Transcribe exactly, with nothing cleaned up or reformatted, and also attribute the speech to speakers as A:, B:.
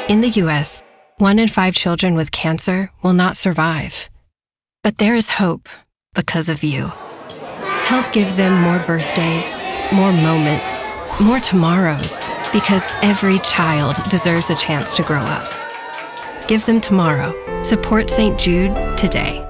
A: In the U S, one in five children with cancer will not survive. But there is hope because of you. Help give them more birthdays, more moments, more tomorrows, because every child deserves a chance to grow up. Give them tomorrow. Support Saint Jude today.